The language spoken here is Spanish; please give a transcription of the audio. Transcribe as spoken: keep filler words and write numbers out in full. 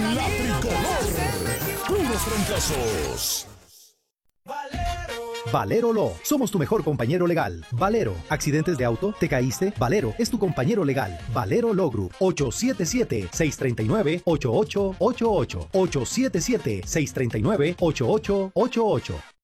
La tricolor. Puros trancazos. Valero Law. Somos tu mejor compañero legal. Valero. ¿Accidentes de auto? ¿Te caíste? Valero es tu compañero legal. Valero Law Group. ocho siete siete, seis tres nueve, ocho ocho ocho ocho. ocho siete siete, seis tres nueve, ocho ocho ocho ocho.